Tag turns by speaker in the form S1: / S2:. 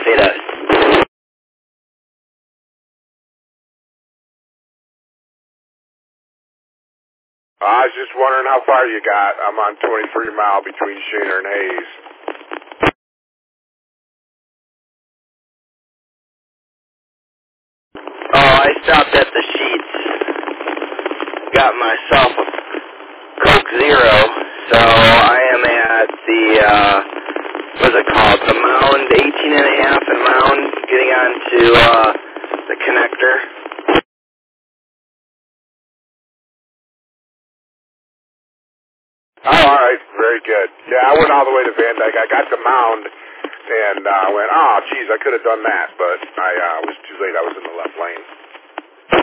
S1: Beta.
S2: I was just wondering how far you got. I'm on 23 mile between Shaner and Hayes.
S1: Oh, I stopped at the Sheets. Got myself a Coke Zero. So I am at the, what's it called? The Mound, 18 and a half and Mound, getting onto, the connector.
S2: Oh, all right, very good. Yeah, I went all the way to Van Dyke. I got the Mound and went, oh, geez, I could have done that, but I was too late. I was in the left lane.